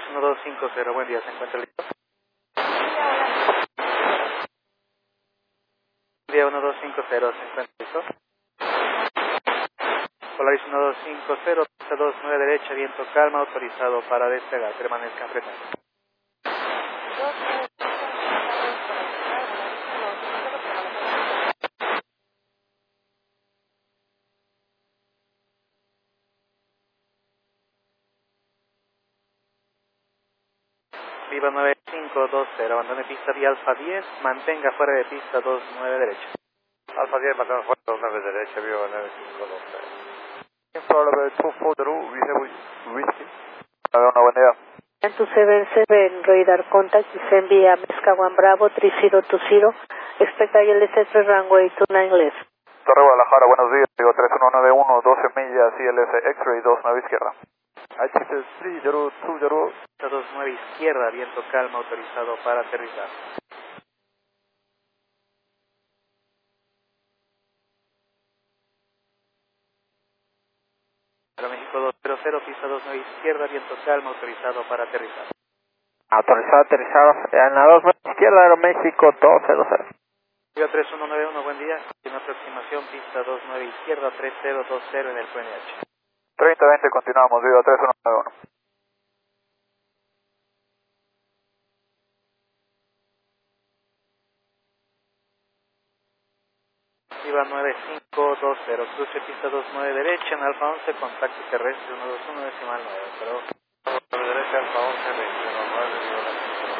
Polaris 1250, buen día, ¿se encuentra listo? Buen día 1250, ¿se encuentra listo? Polaris 1250, pista 29 derecha, viento calma, autorizado para despegar, permanezca frenado. Viva 9520, abandone pista vía Alfa 10, mantenga fuera de pista 29 derecha. Alfa 10, mantenga fuera 29 derecha, viva 9520. Florida 240, we have whiskey. A ver, una buena idea. 277 radar contact, descend via Mescawan Bravo 3020, expect ILS runway 29 left. Torre Guadalajara, buenos días, digo 3191, 12 millas, ILS X-Ray 29 izquierda. HC 3020. Pista 29 izquierda, viento calma, autorizado para aterrizar. Aeroméxico 200, pista 29 izquierda, viento calma, autorizado para aterrizar. Autorizado, aterrizado en la 29 izquierda, Aeroméxico 200. Viva 3191, buen día. En aproximación, pista 29 izquierda, 3020 en el QNH. 3020, continuamos, viva 3191. Viva 9520, cruce pista 29 derecha, en Alfa 11, contacto terrestre 121, decimal 9, perdón. Derecha, Alfa 11, 21, 9, viva